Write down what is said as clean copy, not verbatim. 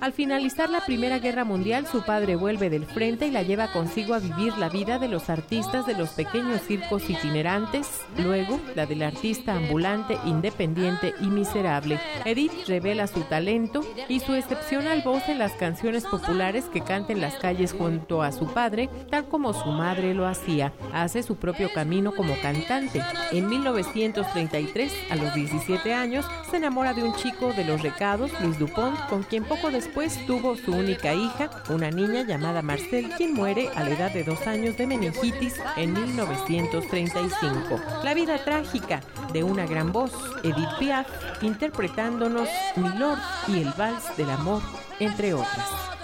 Al finalizar la Primera Guerra Mundial, su padre vuelve del frente y la lleva consigo a vivir la vida de los artistas de los pequeños circos itinerantes, luego la del artista ambulante, independiente y miserable. Edith revela su talento y su excepcional voz en las canciones populares que canta en las calles junto a su padre, tal como su madre lo hacía. Hace su propio camino como cantante. En 1933, a los 17 años, se enamora de un chico de Los Recados, Luis Dupont, con quien poco después tuvo su única hija, una niña llamada Marcel, quien muere a la edad de 2 años de meningitis en 1935. La vida trágica de una gran voz, Edith Piaf, interpretándonos Milord y el Vals del Amor, entre otras.